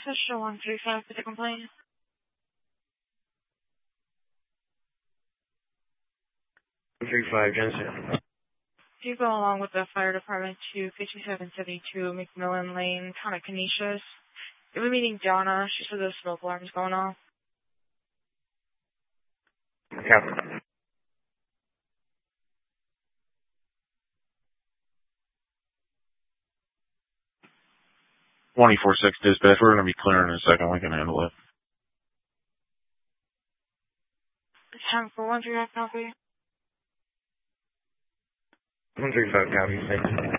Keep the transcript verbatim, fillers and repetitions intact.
Official one three five for the complaint. one three five, Jensen. If you go along with the fire department to fifty-seven seventy-two McMillan Lane, town of Canisius. You'll be meeting Donna. She said the smoke alarm's going off. Yeah. twenty-four six dispatch, we're going to be clearing in a second. We can handle it. ten four one three five copy. one three five copy, thanks.